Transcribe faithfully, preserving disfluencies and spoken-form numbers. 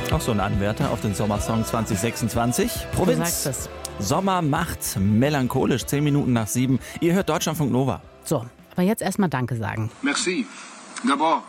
Auch so ein Anwärter auf den Sommersong zwanzig sechsundzwanzig. Provinz. Du sagst es. Sommer macht melancholisch. Zehn Minuten nach sieben. Ihr hört Deutschlandfunk Nova. So, aber jetzt erstmal Danke sagen. Merci. D'abord.